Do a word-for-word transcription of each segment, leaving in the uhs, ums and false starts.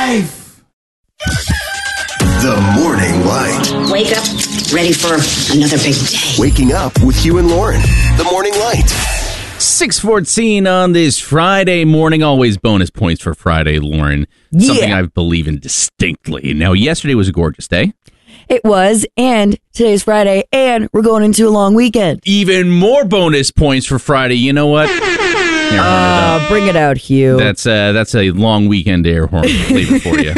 The Morning Light. Wake up, ready for another big day. Waking up with Hugh and Lauren. The Morning Light. six fourteen on this Friday morning. Always bonus points for Friday, Lauren. Yeah. Something I believe in distinctly. Now, yesterday was a gorgeous day. It was, and today's Friday, and we're going into a long weekend. Even more bonus points for Friday. You know what? Air horn it up. Uh, bring it out, Hugh. That's uh, that's a long weekend air horn flavor for you.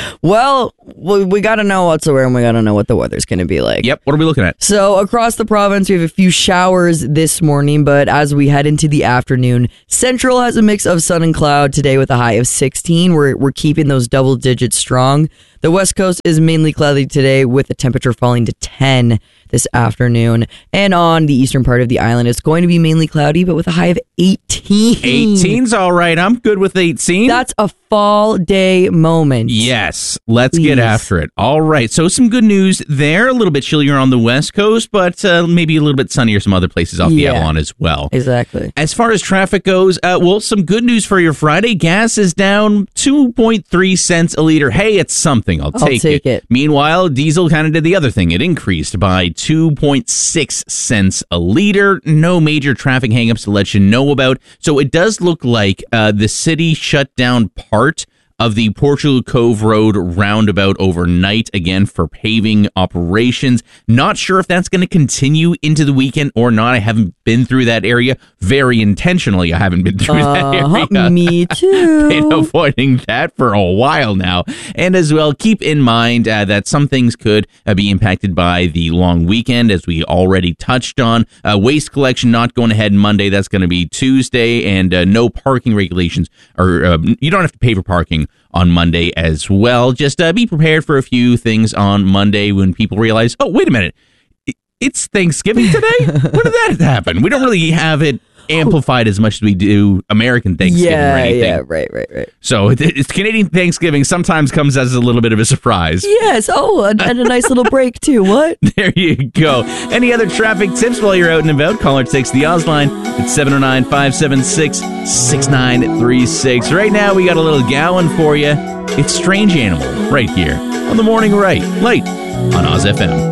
Well, we, we got to know what to wear, and we got to know what the weather's going to be like. Yep. What are we looking at? So across the province, we have a few showers this morning, but as we head into the afternoon, Central has a mix of sun and cloud today with a high of sixteen. We're, we're keeping those double digits strong. The West Coast is mainly cloudy today with the temperature falling to ten this afternoon. And on the eastern part of the island, it's going to be mainly cloudy, but with a high of eighteen. eighteen's all right. I'm good with eighteen. That's a fall day moment. Yes, let's Please. get after it. All right, so some good news there. A little bit chillier on the West Coast, but uh, maybe a little bit sunnier some other places off the Yeah. Avalon as well. Exactly. As far as traffic goes, uh, well, some good news for your Friday. Gas is down two point three cents a liter. Hey, it's something. I'll I'll take, take it. Meanwhile, diesel kind of did the other thing. It increased by two point six cents a liter. No major traffic hangups to let you know about. So it does look like uh, the city shut down part of the Portugal Cove Road roundabout overnight, again, for paving operations. Not sure if that's going to continue into the weekend or not. I haven't been through that area. Very intentionally, I haven't been through that Uh-huh, area. me too. Been avoiding that for a while now. And as well, keep in mind uh, that some things could uh, be impacted by the long weekend, as we already touched on. Uh, waste collection not going ahead Monday. That's going to be Tuesday. And uh, no parking regulations, or uh, you don't have to pay for parking on Monday as well. Just uh, be prepared for a few things on Monday when people realize, oh, wait a minute, it's Thanksgiving today? When did that happen? We don't really have it amplified as much as we do American Thanksgiving yeah, or anything. yeah, right, right, right. So it- it's Canadian Thanksgiving sometimes comes as a little bit of a surprise. Yes. Oh, and, and a nice little break too. What? There you go. Any other traffic tips while you're out and about? Call or text the Oz line at seven oh nine, five seven six, six nine three six. Right now, we got a little Gowan for you. It's Strange Animal right here on the Morning Right, Light on Oz F M.